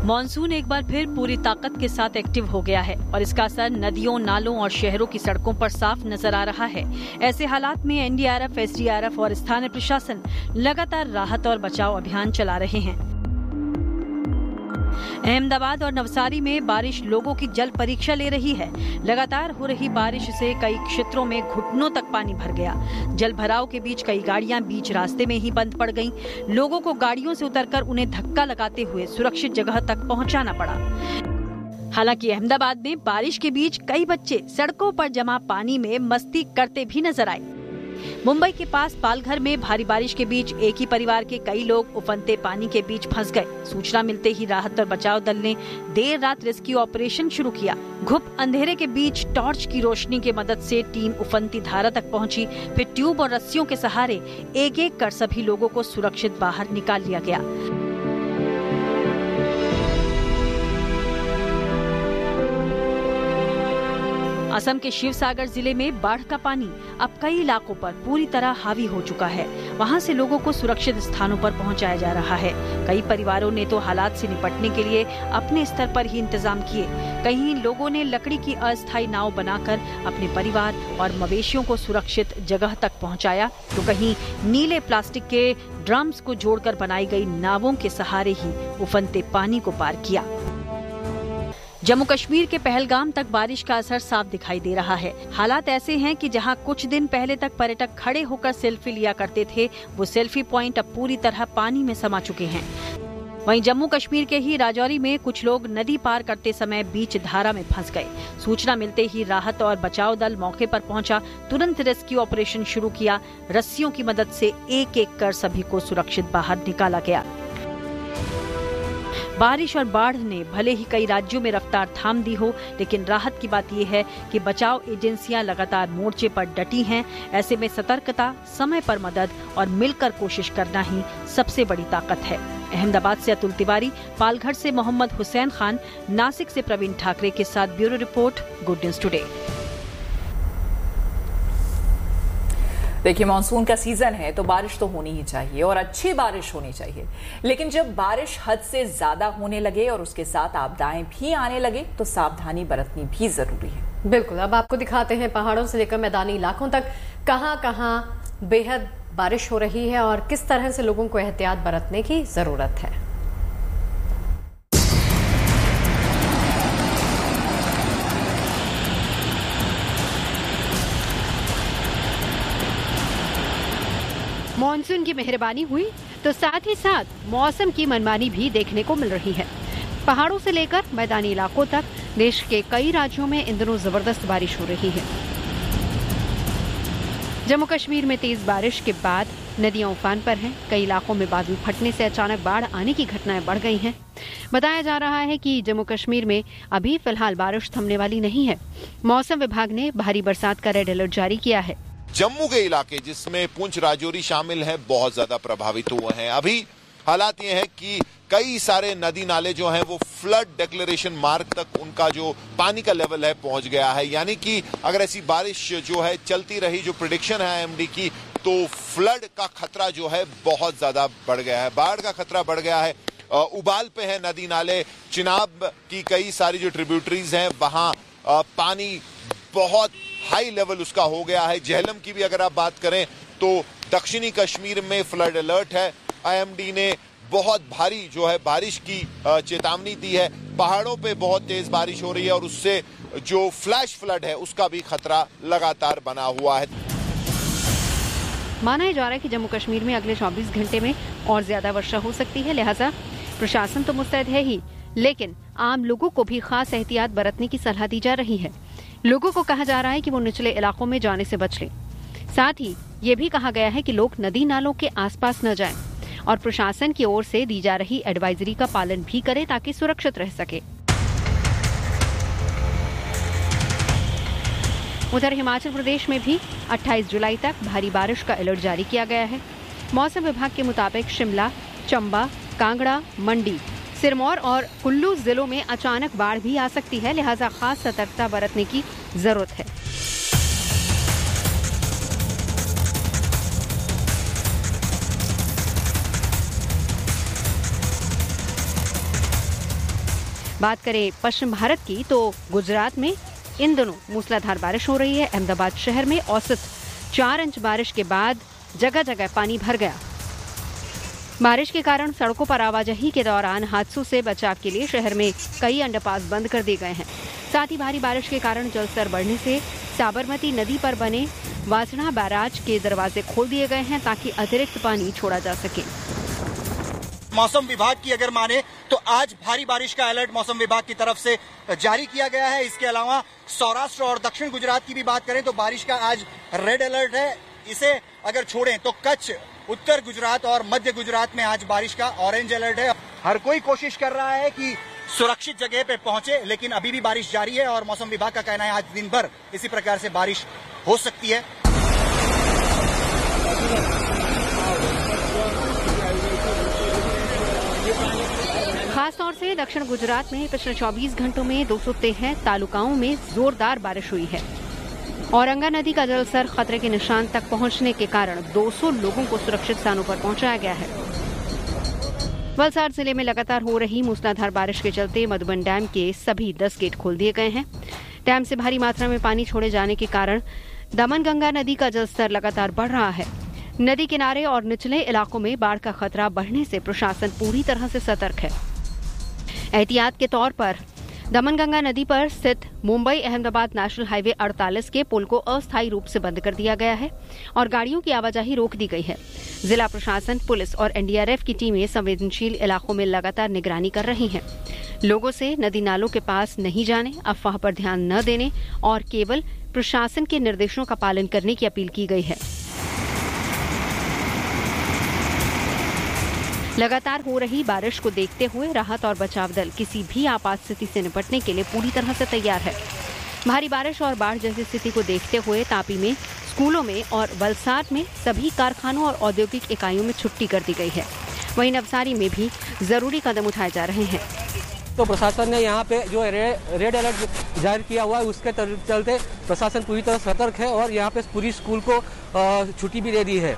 Monsoon एक बार फिर पूरी ताकत के साथ एक्टिव हो गया है और इसका असर नदियों, नालों और शहरों की सड़कों पर साफ नजर आ रहा है। ऐसे हालात में एनडीआरएफ, एसडीआरएफ और स्थानीय प्रशासन लगातार राहत और बचाव अभियान चला रहे हैं। अहमदाबाद और नवसारी में बारिश लोगों की जल परीक्षा ले रही है। लगातार हो रही बारिश से कई क्षेत्रों में घुटनों तक पानी भर गया। जल भराव के बीच कई गाड़ियां बीच रास्ते में ही बंद पड़ गईं। लोगों को गाड़ियों से उतरकर उन्हें धक्का लगाते हुए सुरक्षित जगह तक पहुंचाना पड़ा। हालांकि अहमदाबाद में बारिश के बीच कई बच्चे सड़कों पर जमा पानी में मस्ती करते भी नजर आए। मुंबई के पास पालघर में भारी बारिश के बीच एक ही परिवार के कई लोग उफनते पानी के बीच फंस गए। सूचना मिलते ही राहत और बचाव दल ने देर रात रेस्क्यू ऑपरेशन शुरू किया। घुप अंधेरे के बीच टॉर्च की रोशनी की मदद से टीम उफनती धारा तक पहुंची। फिर ट्यूब और रस्सियों के सहारे एक एक कर सभी लोगों को सुरक्षित बाहर निकाल लिया गया। असम के शिवसागर जिले में बाढ़ का पानी अब कई इलाकों पर पूरी तरह हावी हो चुका है। वहां से लोगों को सुरक्षित स्थानों पर पहुंचाया जा रहा है। कई परिवारों ने तो हालात से निपटने के लिए अपने स्तर पर ही इंतजाम किए। कहीं लोगों ने लकड़ी की अस्थायी नाव बनाकर अपने परिवार और मवेशियों को सुरक्षित जगह तक पहुंचाया, तो कहीं नीले प्लास्टिक के ड्रम्स को जोड़कर बनाई गई नावों के सहारे ही उफनते पानी को पार किया। जम्मू कश्मीर के पहलगाम तक बारिश का असर साफ दिखाई दे रहा है। हालात ऐसे हैं कि जहां कुछ दिन पहले तक पर्यटक खड़े होकर सेल्फी लिया करते थे, वो सेल्फी पॉइंट अब पूरी तरह पानी में समा चुके हैं। वहीं जम्मू कश्मीर के ही राजौरी में कुछ लोग नदी पार करते समय बीच धारा में फंस गए। सूचना मिलते ही राहत और बचाव दल मौके पर पहुंचा। तुरंत रेस्क्यू ऑपरेशन शुरू किया। रस्सियों की मदद से एक एक कर सभी को सुरक्षित बाहर निकाला गया। बारिश और बाढ़ ने भले ही कई राज्यों में रफ्तार थाम दी हो, लेकिन राहत की बात यह है कि बचाव एजेंसियां लगातार मोर्चे पर डटी हैं। ऐसे में सतर्कता, समय पर मदद और मिलकर कोशिश करना ही सबसे बड़ी ताकत है। अहमदाबाद से अतुल तिवारी, पालघर से मोहम्मद हुसैन खान, नासिक से प्रवीण ठाकरे के साथ bureau report, good news today. देखिए, मानसून का सीजन है तो बारिश तो होनी ही चाहिए और अच्छी बारिश होनी चाहिए, लेकिन जब बारिश हद से ज्यादा होने लगे और उसके साथ आपदाएं भी आने लगे तो सावधानी बरतनी भी जरूरी है। बिल्कुल। अब आपको दिखाते हैं पहाड़ों से लेकर मैदानी इलाकों तक कहां कहां बेहद बारिश हो रही है और किस तरह से लोगों को एहतियात बरतने की जरूरत है। मॉनसून की मेहरबानी हुई तो साथ ही साथ मौसम की मनमानी भी देखने को मिल रही है। पहाड़ों से लेकर मैदानी इलाकों तक देश के कई राज्यों में इन दिनों जबरदस्त बारिश हो रही है। जम्मू कश्मीर में तेज बारिश के बाद नदियां उफान पर हैं। कई इलाकों में बादल फटने से अचानक बाढ़ आने की घटनाएं बढ़ गई हैं। बताया जा रहा है कि जम्मू कश्मीर में अभी फिलहाल बारिश थमने वाली नहीं है। मौसम विभाग ने भारी बरसात का रेड अलर्ट जारी किया है। जम्मू के इलाके जिसमें पुंछ, राजौरी शामिल है, बहुत ज्यादा प्रभावित हुए हैं। अभी हालात ये है कि कई सारे नदी नाले जो हैं वो फ्लड डिक्लेरेशन मार्क तक उनका जो पानी का लेवल है पहुंच गया है। यानी कि अगर ऐसी बारिश जो है चलती रही, जो प्रेडिक्शन है आईएमडी की, तो फ्लड का खतरा जो है बहुत ज्यादा बढ़ गया है, बाढ़ का खतरा बढ़ गया है। उबाल पे है नदी नाले। चिनाब की कई सारी जो ट्रिब्यूटरीज हैं वहां पानी बहुत हाई लेवल उसका हो गया है। झेलम की भी अगर आप बात करें तो दक्षिणी कश्मीर में फ्लड अलर्ट है। आईएमडी ने बहुत भारी जो है बारिश की चेतावनी दी है। पहाड़ों पे बहुत तेज बारिश हो रही है और उससे जो फ्लैश फ्लड है उसका भी खतरा लगातार बना हुआ है। माना जा रहा है कि जम्मू कश्मीर में अगले 24 घंटे में और ज्यादा वर्षा हो सकती है, लिहाजा प्रशासन तो मुस्तैद है ही, लेकिन आम लोगों को भी खास एहतियात बरतने की सलाह दी जा रही है। लोगों को कहा जा रहा है कि वो निचले इलाकों में जाने से बच लें। साथ ही ये भी कहा गया है कि लोग नदी नालों के आसपास न जाएं और प्रशासन की ओर से दी जा रही एडवाइजरी का पालन भी करें ताकि सुरक्षित रह सके। उधर हिमाचल प्रदेश में भी 28 जुलाई तक भारी बारिश का अलर्ट जारी किया गया है। मौसम विभाग के मुताबिक शिमला, चंबा, कांगड़ा, मंडी, सिरमौर और कुल्लू जिलों में अचानक बाढ़ भी आ सकती है, लिहाजा खास सतर्कता बरतने की जरूरत है। बात करें पश्चिम भारत की तो गुजरात में इन दिनों मूसलाधार बारिश हो रही है। अहमदाबाद शहर में औसत 4 इंच बारिश के बाद जगह जगह पानी भर गया। बारिश के कारण सड़कों पर आवाजाही के दौरान हादसों से बचाव के लिए शहर में कई अंडरपास बंद कर दिए गए हैं। साथ ही भारी बारिश के कारण जलस्तर बढ़ने से साबरमती नदी पर बने वासना बैराज के दरवाजे खोल दिए गए हैं ताकि अतिरिक्त पानी छोड़ा जा सके। मौसम विभाग की अगर माने तो आज भारी बारिश का अलर्ट मौसम विभाग की तरफ से जारी किया गया है। इसके अलावा सौराष्ट्र और दक्षिण गुजरात की भी बात करें तो बारिश का आज रेड अलर्ट है। इसे अगर छोड़ें तो कच्छ, उत्तर गुजरात और मध्य गुजरात में आज बारिश का ऑरेंज अलर्ट है। हर कोई कोशिश कर रहा है कि सुरक्षित जगह पे पहुंचे, लेकिन अभी भी बारिश जारी है और मौसम विभाग का कहना है आज दिन भर इसी प्रकार से बारिश हो सकती है। खासतौर से दक्षिण गुजरात में पिछले 24 घंटों में 213 तालुकाओं में जोरदार बारिश हुई है। औरंगा नदी का जलस्तर खतरे के निशान तक पहुंचने के कारण 200 लोगों को सुरक्षित स्थानों पर पहुंचाया गया है। वलसाड जिले में लगातार हो रही मूसलाधार बारिश के चलते मधुबन डैम के सभी 10 गेट खोल दिए गए हैं। डैम से भारी मात्रा में पानी छोड़े जाने के कारण दमनगंगा नदी का जलस्तर लगातार बढ़ रहा है। नदी किनारे और निचले इलाकों में बाढ़ का खतरा बढ़ने से प्रशासन पूरी तरह से सतर्क है। एहतियात के तौर पर दमनगंगा नदी पर स्थित मुंबई अहमदाबाद नेशनल हाईवे 48 के पुल को अस्थायी रूप से बंद कर दिया गया है और गाड़ियों की आवाजाही रोक दी गई है। जिला प्रशासन, पुलिस और एनडीआरएफ की टीमें संवेदनशील इलाकों में लगातार निगरानी कर रही हैं। लोगों से नदी नालों के पास नहीं जाने, अफवाह पर ध्यान न देने और केवल प्रशासन के निर्देशों का पालन करने की अपील की गई है। लगातार हो रही बारिश को देखते हुए राहत और बचाव दल किसी भी आपात स्थिति से निपटने के लिए पूरी तरह से तैयार है। भारी बारिश और बाढ़ जैसी स्थिति को देखते हुए तापी में, स्कूलों में और वलसाड में सभी कारखानों और औद्योगिक इकाइयों में छुट्टी कर दी गई है। वहीं नवसारी में भी जरूरी कदम उठाए जा रहे हैं। तो प्रशासन ने यहाँ पे जो रेड अलर्ट जारी किया हुआ है उसके चलते प्रशासन पूरी तरह सतर्क है और यहाँ पे पूरी स्कूल को छुट्टी भी दे दी है।